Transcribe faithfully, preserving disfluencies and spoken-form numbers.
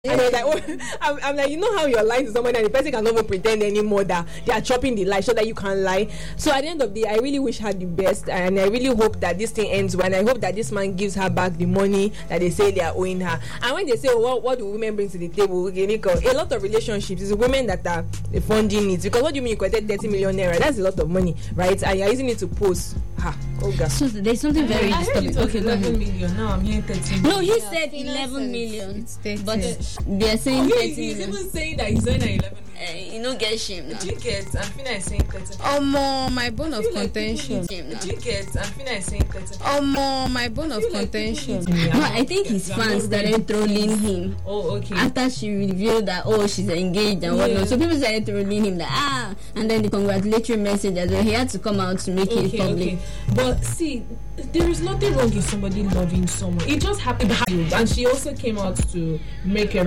And I was like, oh, I'm, I'm like, you know how you're lying to someone and the person cannot even pretend anymore that they are chopping the lie so that you can lie. So at the end of the day, I really wish her the best, and I really hope that this thing ends well. And I hope that this man gives her back the money that they say they are owing her. And when they say, well, what, what do women bring to the table? A lot of relationships is women that are funding it. Because what do you mean you collected thirty million naira? That's a lot of money, right? And you're using it to post. Ha. Oh God. So there's something very disturbing. Okay, eleven million. Now I'm hearing thirty million. No, he yeah, said eleven million. But they're saying oh, thirty he's million. even saying that he's saying eleven million. Uh, you know, get shame now. Did you get? And Fina is saying thirty. Omo, my bone of contention. Did you get? And Fina is saying thirty. Omo, my bone of contention. No, I think his fans started trolling him. Oh, okay. After she revealed that, oh, she's engaged and whatnot. Yeah. So people started trolling him like, ah. And then the congratulatory message as well. He had to come out to make okay, it public. Okay. But see, there is nothing wrong in somebody loving someone. It just happened. And she also came out to make a